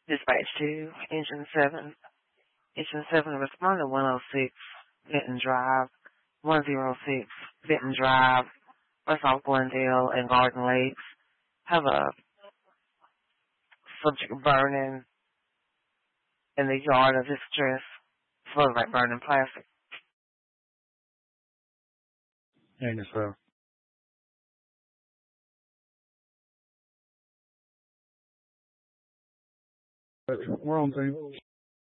Dispatch 2, Engine 7. Engine 7, respond to 106, Benton Drive, 106, Benton Drive, West Off Glendale and Garden Lakes. Have a subject burning in the yard of distress. Smells like burning plastic. Ain't it so? We're on team.